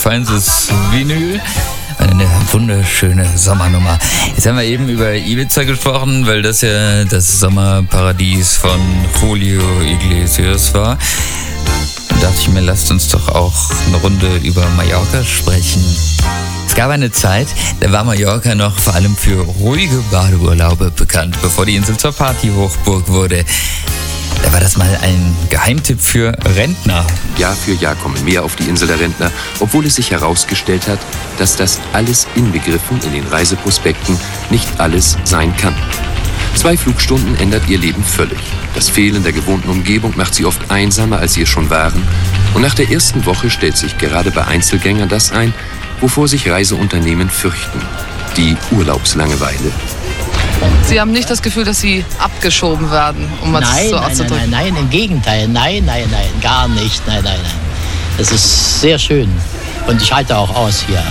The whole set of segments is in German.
feinstes Vinyl. Eine wunderschöne Sommernummer. Jetzt haben wir eben über Ibiza gesprochen, weil das ja das Sommerparadies von Julio Iglesias war. Dann dachte ich mir, lasst uns doch auch eine Runde über Mallorca sprechen. Es gab eine Zeit, da war Mallorca noch vor allem für ruhige Badeurlaube bekannt, bevor die Insel zur Partyhochburg wurde. Da war das mal ein Geheimtipp für Rentner. Jahr für Jahr kommen mehr auf die Insel der Rentner, obwohl es sich herausgestellt hat, dass das alles inbegriffen in den Reiseprospekten nicht alles sein kann. 2 Flugstunden ändert ihr Leben völlig. Das Fehlen der gewohnten Umgebung macht sie oft einsamer, als sie es schon waren. Und nach der ersten Woche stellt sich gerade bei Einzelgängern das ein, wovor sich Reiseunternehmen fürchten: die Urlaubslangeweile. Sie haben nicht das Gefühl, dass Sie abgeschoben werden, um es so auszudrücken? Nein, im Gegenteil. Nein, gar nicht. Nein. Es ist sehr schön und ich halte auch aus hier.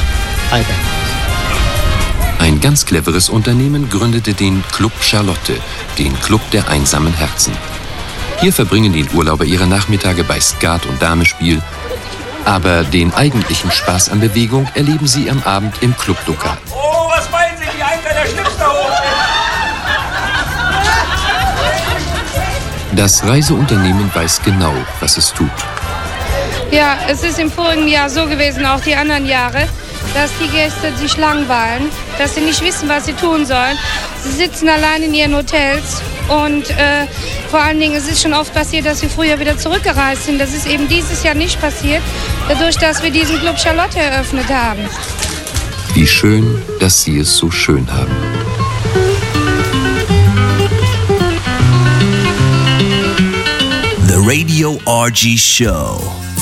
Ein ganz cleveres Unternehmen gründete den Club Charlotte, den Club der einsamen Herzen. Hier verbringen die Urlauber ihre Nachmittage bei Skat und Damespiel. Aber den eigentlichen Spaß an Bewegung erleben sie am Abend im Clublokal. Oh, was meinen Sie, die Einser der Schnips da hoch? Das Reiseunternehmen weiß genau, was es tut. Ja, es ist im vorigen Jahr so gewesen, auch die anderen Jahre, dass die Gäste sich langweilen, dass sie nicht wissen, was sie tun sollen. Sie sitzen allein in ihren Hotels und vor allen Dingen, es ist schon oft passiert, dass sie früher wieder zurückgereist sind. Das ist eben dieses Jahr nicht passiert, dadurch, dass wir diesen Club Charlotte eröffnet haben. Wie schön, dass sie es so schön haben. The Radio RG Show.